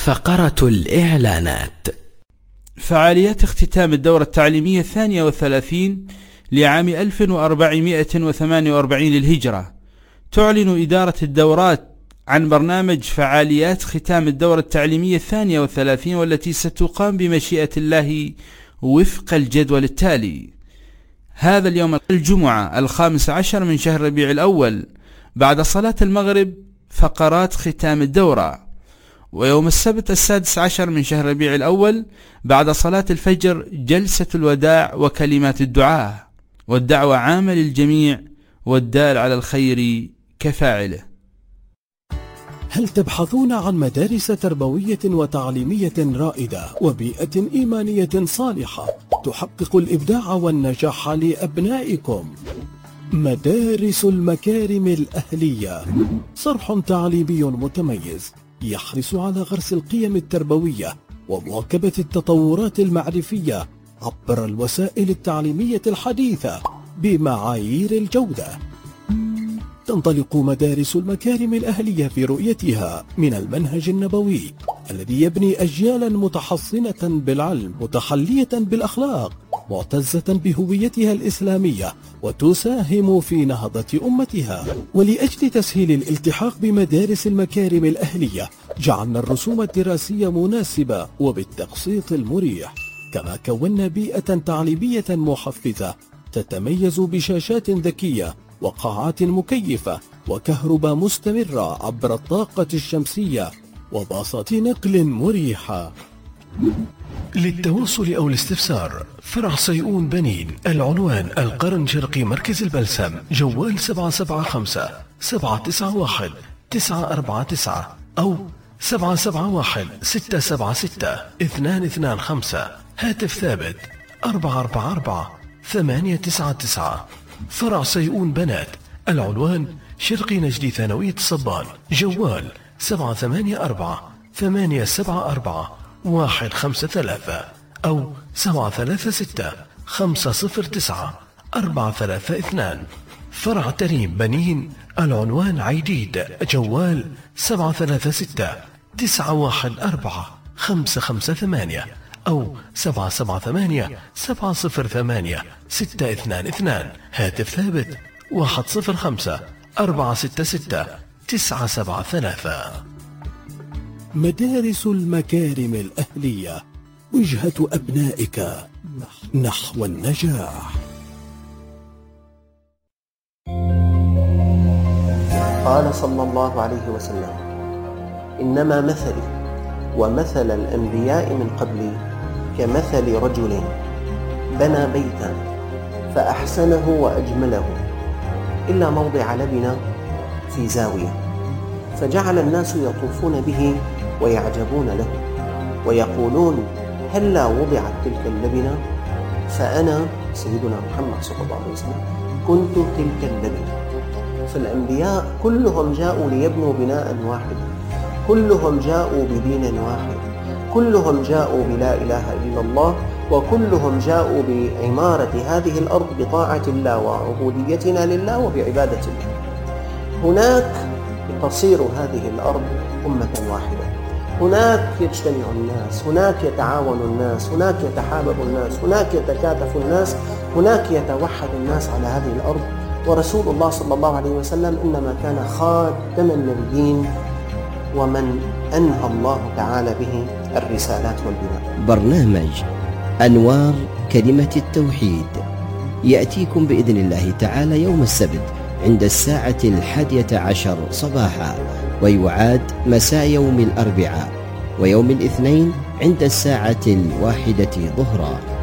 فقرة الإعلانات. فعاليات اختتام الدورة التعليمية 32 لعام 1448 للهجرة. تعلن إدارة الدورات عن برنامج فعاليات ختام الدورة التعليمية 32 والتي ستقام بمشيئة الله وفق الجدول التالي: هذا اليوم الجمعة 15 من شهر ربيع الأول بعد صلاة المغرب فقرات ختام الدورة، ويوم السبت 16 من شهر ربيع الأول بعد صلاة الفجر جلسة الوداع وكلمات الدعاء، والدعوة عامة للجميع والدال على الخير كفاعله. هل تبحثون عن مدارس تربوية وتعليمية رائدة وبيئة إيمانية صالحة تحقق الإبداع والنجاح لأبنائكم؟ مدارس المكارم الأهلية صرح تعليمي متميز يحرص على غرس القيم التربوية ومواكبة التطورات المعرفية عبر الوسائل التعليمية الحديثة بمعايير الجودة. تنطلق مدارس المكارم الأهلية في رؤيتها من المنهج النبوي الذي يبني أجيالا متحصنة بالعلم متحلية بالأخلاق معتزة بهويتها الإسلامية وتساهم في نهضة أمتها. ولأجل تسهيل الالتحاق بمدارس المكارم الأهلية جعلنا الرسوم الدراسية مناسبة وبالتقسيط المريح، كما كونا بيئة تعليمية محفزة تتميز بشاشات ذكية وقاعات مكيفة وكهرباء مستمرة عبر الطاقة الشمسية وباصات نقل مريحة. للتواصل أو الاستفسار فرع صيئون بنين، العنوان القرن شرقي مركز البلسم، جوال 775 791 949 أو 771 676 225. هاتف ثابت 444 899. فرع صيئون بنات، العنوان شرقي نجدي ثانوية الصبان، جوال 784 874 153 أو 736 509 432. فرع تريم بنين، العنوان عيديد، جوال 736 914 558 أو 778 708 622. هاتف ثابت 105 466 973. مدارس المكارم الأهلية، وجهة أبنائك نحو النجاح. قال صلى الله عليه وسلم: إنما مثلي ومثل الأنبياء من قبلي كمثل رجل بنى بيتا فأحسنه وأجمله إلا موضع لبنة في زاوية، فجعل الناس يطوفون به ويعجبون له ويقولون: هلا وضعت تلك اللبنة؟ فأنا سيدنا محمد صلى الله عليه وسلم كنت تلك اللبنة. فالأنبياء كلهم جاءوا ليبنوا بناء واحدا، كلهم جاءوا بدين واحد، كلهم جاءوا بلا إله إلا الله، وكلهم جاءوا بعمارة هذه الأرض بطاعة الله وعبوديتنا لله وبعبادة الله. هناك تصير هذه الأرض أمة واحدة، هناك يجتمع الناس، هناك يتعاون الناس، هناك يتحابب الناس، هناك يتكاتف الناس، هناك يتوحد الناس على هذه الأرض. ورسول الله صلى الله عليه وسلم إنما كان خاتم النبيين ومن أنهى الله تعالى به الرسالات والبناء. برنامج أنوار كلمة التوحيد يأتيكم بإذن الله تعالى يوم السبت عند الساعة 11 صباحا، ويعاد مساء يوم الأربعاء، ويوم الاثنين عند الساعة 1 ظهرا.